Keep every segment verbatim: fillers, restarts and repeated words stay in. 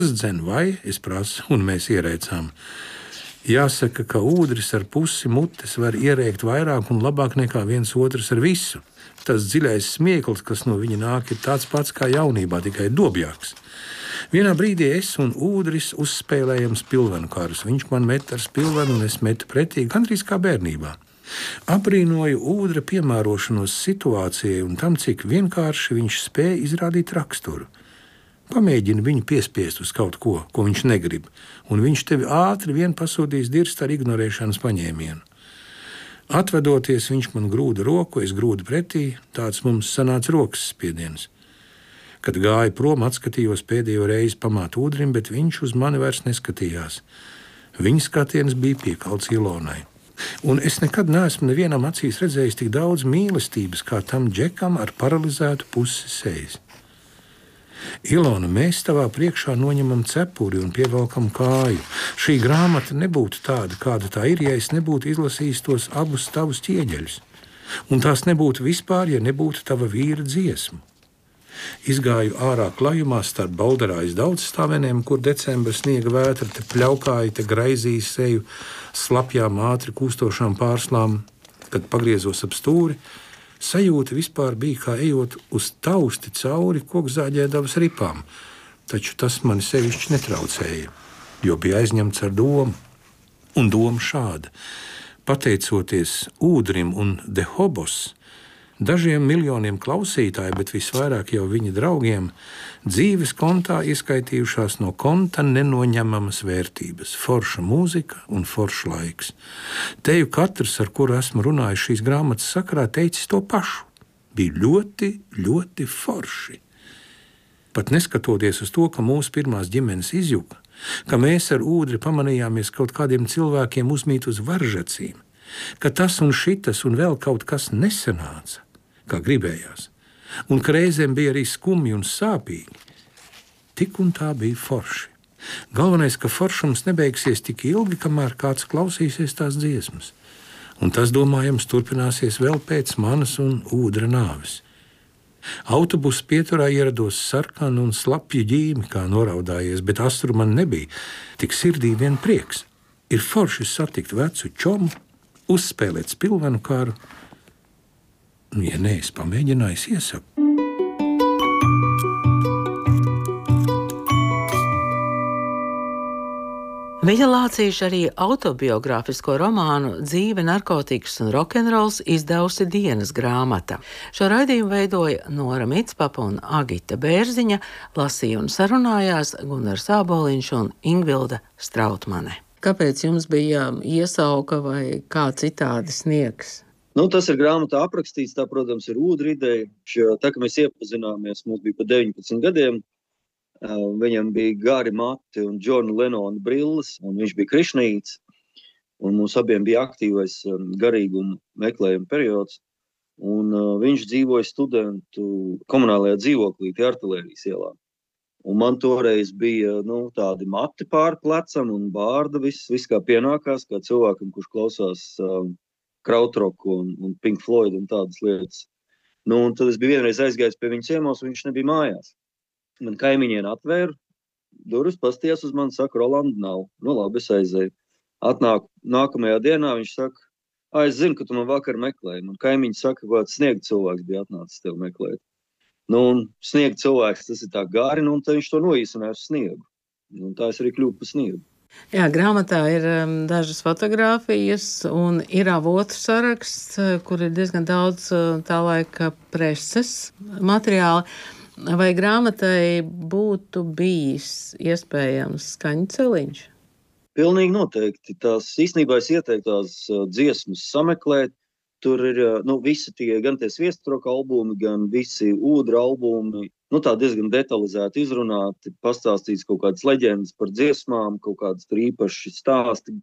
Dzen vai, es prasu, un mēs ierēcām. Jāsaka, ka ūdris ar pusi mutes var ierēkt vairāk un labāk nekā viens otrs ar visu. Tas dziļais smieklis, kas no viņa nāk, ir tāds pats kā jaunībā, tikai dobjāks. Vienā brīdī es un ūdris uzspēlējam spilvenu karus. Viņš man met ar spilvenu un es metu pretī, gandrīz kā bērnībā. Abrīnoju ūdra piemērošanos situācijai un tam, cik vienkārši viņš spēja izrādīt raksturu. Pamēģini viņu piespiest uz kaut ko, ko viņš negrib, un viņš tevi ātri vien pasūtīs dirst ar ignorēšanas paņēmienu. Atvedoties, viņš man grūda roku, es grūdu pretī, tāds mums sanāca rokas spiediens. Kad gāju prom, atskatījos pēdējo reizi pamāt ūdrim, bet viņš uz mani vairs neskatījās. Viņa skatiens bija piekalts Ilonai. Un es nekad neesmu nevienam acīs redzējis tik daudz mīlestības, kā tam džekam ar paralizētu pusi sejas. Ilona, mēs tavā priekšā noņemam cepuri un pievelkam kāju. Šī grāmata nebūtu tāda, kāda tā ir, ja es nebūtu izlasījis tos abus tavus ķieģeļus. Un tās nebūtu vispār, ja nebūtu tava vīra dziesmu. Izgāju ārā klajumā starp baldarājas daudzstāveniem, kur decembra sniega vētra te pļaukāja, te graizīja seju slapjām ātri kūstošām pārslām. Kad pagriezos ap stūri, sajūta vispār bija kā ejot uz tausti cauri kokzāģēdavas ripām, taču tas mani sevišķi netraucēja, jo bija aizņemts ar domu. Un doma šāda. Pateicoties ūdrim un Dehobos, dažiem miljoniem klausītāju, bet visvairāk jau viņa draugiem, dzīves kontā ieskaitījušās no konta nenoņemamas vērtības – forša mūzika un forša laiks. Teju katrs, ar kuru esmu runājis šīs grāmatas sakarā, teicis to pašu. Bija ļoti, ļoti forši. Pat neskatoties uz to, ka mūsu pirmās ģimenes izjuka, ka mēs ar ūdri pamanījāmies kaut kādiem cilvēkiem uzmīt uz varžacīm, ka tas un šitas un vēl kaut kas nesanāca, kā gribējās, un ka reizēm bija arī skumji un sāpīgi. Tik un tā bija forši. Galvenais, ka foršums nebeigsies tik ilgi, kamēr kāds klausīsies tās dziesmas. Un tas, domājams, turpināsies vēl pēc manas un ūdra nāves. Autobusu pieturā ierados sarkanu un slapju ģīmi, kā noraudājies, bet astru man nebija. Tik sirdī vien prieks. Ir forši satikt vecu čomu, uzspēlēt spilvenu kāru. Ja nē, es pamēģināju, iesaku. Viņa lācīša arī autobiogrāfisko romānu Dzīve, narkotikas un rokenrols izdevusi Dienas grāmata. Šo raidījumu veidoja Nora Mitspapa un Agita Bērziņa, lasīja un sarunājās Gunārs Āboliņš un Ingvilda Strautmane. Kāpēc jums bija iesauka vai kā citādi sniegs? Nu, tas ir grāmatā aprakstīts, tā, protams, ir ūdra ideja. Tā, ka mēs iepazināmies, mums bija pa deviņpadsmit gadiem, uh, viņam bija gari mati un Džona Lenona brilles, un viņš bija krišnīts, un mums abiem bija aktīvais um, garīguma meklējuma periods, un uh, viņš dzīvoja studentu komunālajā dzīvoklī, tie Artilērijas ielā. Un man toreiz bija, nu, tādi mati pār plecam un bārda, viss, viss kā pienākās, kā cilvēkam, kurš klausās um, krautroku un, un Pink Floyd un tādas lietas. Nu, un tad es biju vienreiz aizgājis pie viņa ciemos, un viņš nebija mājās. Man kaimiņien atvēra durvis, pastījās uz mani, saka, Rolanda nav. Nu, labi, es aizēju. Atnāk nākamajā dienā, viņš saka, ā, es zinu, ka tu man vakar meklēji. Man kaimiņi saka, ka sniega cilvēks bija atnācis tev meklēt. Nu, un sniega cilvēks, tas ir tā gari, nu, un tad viņš to noīsināja uz sniegu. Un tā es arī kļuvu pa sniegu. Jā, grāmatā ir um, dažas fotogrāfijas un ir avotu saraksts, kur ir diezgan daudz uh, tā laika preses materiāli. Vai grāmatai būtu bijis iespējams skaņceliņš? Pilnīgi noteikti. Tās īstenībā es ieteiktu tās uh, dziesmas sameklēt. Tur ir uh, nu, visi tie, gan tie Sviestroka albumi, gan visi ūdra albumi. Nu, tā diezgan detalizēti izrunāti, pastāstīts kaut kādas leģendas par dziesmām, kaut kādas tur īpaši stāsti.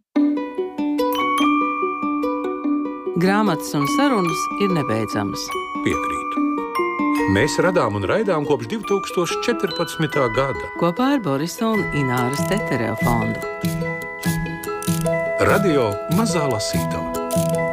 Grāmatas un sarunas ir nebeidzamas. Piekrītu. Mēs radām un raidām kopš divi tūkstoši četrpadsmitā gada. Kopā ar Borisa un Ināras Tetereva fondu. Radio Mazā lasītava.